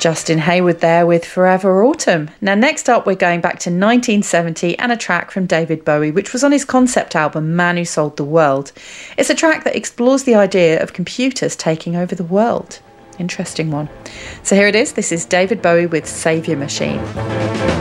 Justin Hayward there with Forever Autumn. Now, next up, we're going back to 1970 and a track from David Bowie, which was on his concept album, Man Who Sold the World. It's a track that explores the idea of computers taking over the world. Interesting one. So here it is. This is David Bowie with Saviour Machine.